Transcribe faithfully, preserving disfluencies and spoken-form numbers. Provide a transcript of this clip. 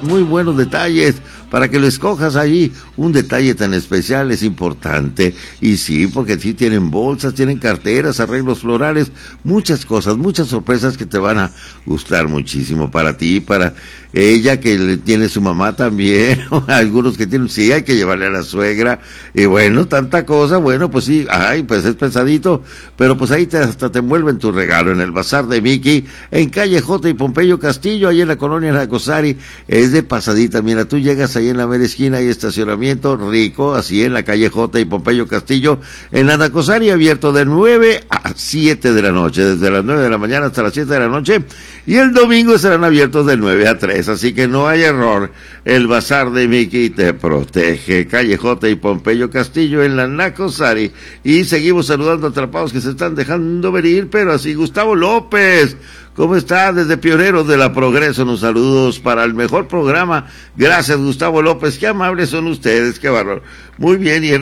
muy buenos detalles para que lo escojas allí. Un detalle tan especial es importante. Y sí, porque sí tienen bolsas, tienen carteras, arreglos florales, muchas cosas, muchas sorpresas que te van a gustar muchísimo para ti, para ella que le tiene su mamá también, algunos que tienen, sí, hay que llevarle a la suegra, y bueno, tanta cosa, bueno, pues sí, ay, pues es pesadito, pero pues ahí te, hasta te envuelven tu regalo en el Bazar de Mickey, en calle J y Pompeyo Castillo, ahí en la colonia Nacosari, es de pasadita, mira, tú llegas ahí en la mera esquina, hay estacionamiento rico, así en la calle J y Pompeyo Castillo, en la Nacosari, abierto de nueve a siete de la noche, desde las nueve de la mañana hasta las siete de la noche, y el domingo estarán abiertos de nueve a tres, así que no hay error. El Bazar de Mickey te protege. Calle J y Pompeyo Castillo en la Nacosari. Y seguimos saludando a atrapados que se están dejando venir, pero así Gustavo López, ¿cómo está? Desde Pioneros de la Progreso, unos saludos para el mejor programa. Gracias, Gustavo López, qué amables son ustedes, qué bárbaro. Muy bien, y